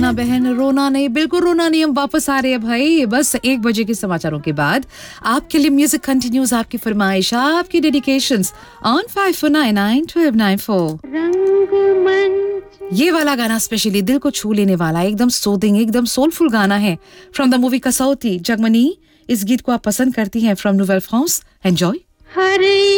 रोना बहन, रोना नहीं, बिल्कुल रोना नहीं, हम वापस आ रहे हैं भाई। बस 1 बजे के समाचारों के बाद आपके लिए म्यूजिक कंटिन्यूज, आपकी फरमाइश, आपकी डेडिकेशंस ऑन 54991294। ये वाला गाना स्पेशली दिल को छू लेने वाला, एकदम सूदिंग, एकदम सोलफुल गाना है फ्रॉम द मूवी कसौती। जगमनी, इस गीत को आप पसंद करती हैं फ्रॉम नोवेल फ्रांस। एंजॉय।